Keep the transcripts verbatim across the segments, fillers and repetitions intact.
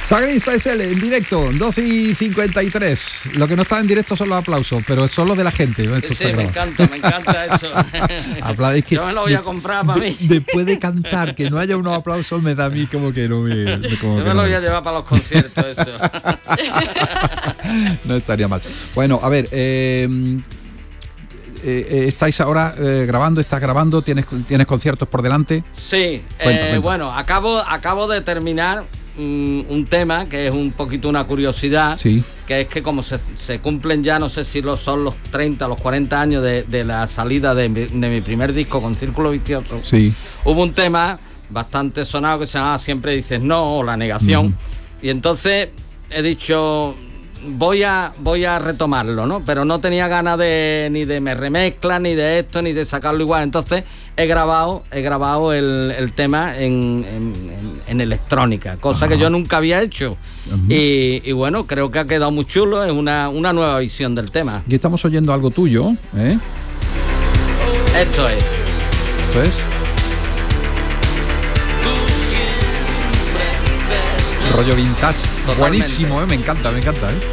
Sagrista es él, en directo, doce y cincuenta y tres. Lo que no está en directo son los aplausos, pero son los de la gente. Esto sí, me encanta, me encanta eso. Aplaudéis que yo me lo voy de, a comprar para de, mí. Después de cantar, que no haya unos aplausos, me da a mí como que no me... Como yo que me no lo voy me a llevar para los conciertos, eso. No estaría mal. Bueno, a ver... Eh, Eh, estáis ahora eh, grabando, estás grabando, tienes tienes conciertos por delante. Sí, cuenta, eh, cuenta. bueno, acabo acabo de terminar um, un tema que es un poquito una curiosidad, sí. que es que como se, se cumplen ya, no sé si lo, son los treinta, los cuarenta años de, de la salida de mi, de mi primer disco con Círculo Vicioso, sí. hubo un tema bastante sonado que se llamaba Siempre dices no, o La negación, uh-huh. Y entonces he dicho... Voy a voy a retomarlo, ¿no? Pero no tenía ganas de ni de me remezcla, ni de esto, ni de sacarlo igual. Entonces he grabado, he grabado el, el tema en, en, en electrónica, cosa Ajá. que yo nunca había hecho. Uh-huh. Y, y bueno, creo que ha quedado muy chulo, es una, una nueva visión del tema. Aquí estamos oyendo algo tuyo, ¿eh? Esto es. Esto es. Rollo vintage. Totalmente. Buenísimo, ¿eh? Me encanta, me encanta, ¿eh?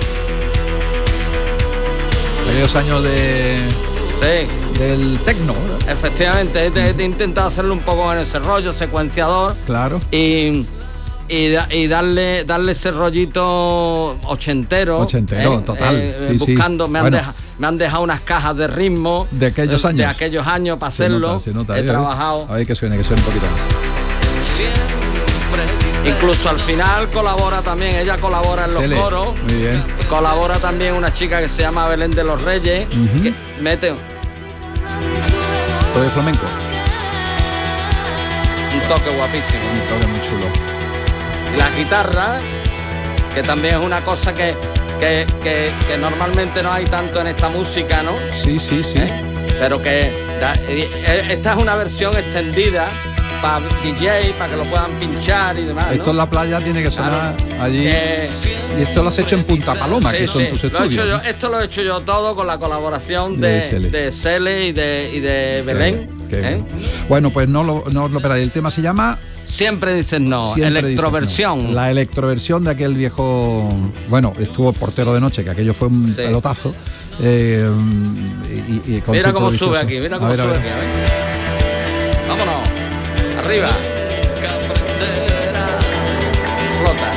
Aquellos años de... Sí. Del tecno, ¿verdad? Efectivamente, he, he intentado hacerlo un poco en ese rollo secuenciador. Claro. Y, y, y darle darle ese rollito ochentero. Ochentero, eh, total. Eh, sí, buscando, sí. Me, han bueno. deja, me han dejado unas cajas de ritmo. De aquellos de, años. De aquellos años para se hacerlo. Nota, se nota, he eh, trabajado. A ver que suene, que suene un poquito más. Incluso al final colabora también, ella colabora en los Sele. coros. Muy bien. Colabora también una chica que se llama Belén de los Reyes, uh-huh. que mete rollo flamenco. Un toque guapísimo. Un toque muy chulo. Y la guitarra, que también es una cosa que, que, que, que normalmente no hay tanto en esta música, ¿no? Sí, sí, sí. ¿Eh? Pero que da, esta es una versión extendida para D J, para que lo puedan pinchar y demás, ¿no? Esto en la playa tiene que sonar claro. allí. Eh, y esto lo has hecho en Punta Paloma, sí, que son sí. tus estudios. Lo he hecho ¿no? yo, esto lo he hecho yo todo con la colaboración de, de Sele, de Sele y, de, y de Belén. Qué, qué ¿eh? Bueno, pues no lo, no lo esperáis. El tema se llama... Siempre dices no, Siempre electroversión. Dices no. La electroversión de aquel viejo... Bueno, estuvo Portero de Noche, que aquello fue un sí. pelotazo. Eh, y, y mira cómo sube aquí, mira cómo a ver, sube a ver. aquí. A ver. Vámonos. Arriba. Explota.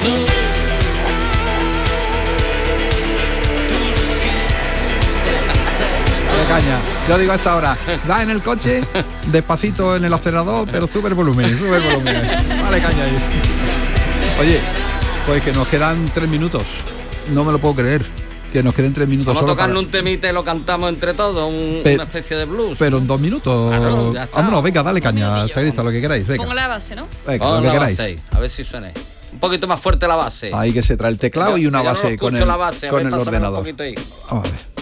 Dale caña. Yo digo a esta hora, va en el coche, despacito en el acelerador, pero sube el volumen, sube el volumen. Vale caña ahí. Oye, pues que nos quedan tres minutos. No me lo puedo creer. Que nos queden tres minutos. Vamos solo a tocarnos para... un temita y lo cantamos entre todos, un, Pe- una especie de blues. Pero en dos minutos. Claro, ya está. Vámonos, venga, dale caña, Sagrista, lo que queráis. Venga. Pongo la base, ¿no? Venga, Vamos lo que la queráis. Base, a ver si suene. Un poquito más fuerte la base. Ahí que se trae el teclado ya, y una ya base no con el, la base. con ver, el ordenador. Un poquito ahí. Vamos a ver.